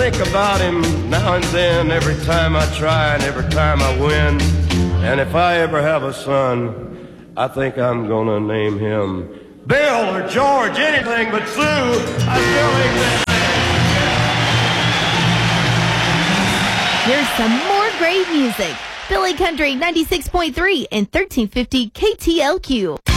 think about him now and then, every time I try and every time I win. And if I ever have a son, I think I'm gonna name him Bill or George, anything but Sue. I still ain't that. Here's some more great music. Billy Country 96.3 and 1350 KTLQ.